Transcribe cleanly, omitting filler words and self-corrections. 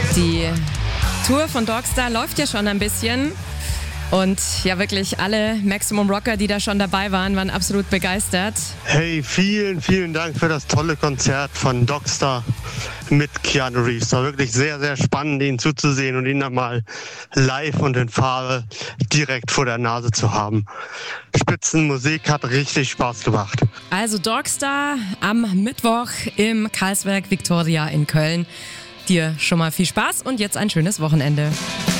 Die Tour von Dogstar läuft ja schon ein bisschen. Und ja, wirklich alle Maximum Rocker, die da schon dabei waren absolut begeistert. Hey, vielen, vielen Dank für das tolle Konzert von Dogstar mit Keanu Reeves. War wirklich sehr, sehr spannend, ihn zuzusehen und ihn dann mal live und in Farbe direkt vor der Nase zu haben. Spitzenmusik, hat richtig Spaß gemacht. Also Dogstar am Mittwoch im Karlsberg Victoria in Köln. Dir schon mal viel Spaß und jetzt ein schönes Wochenende.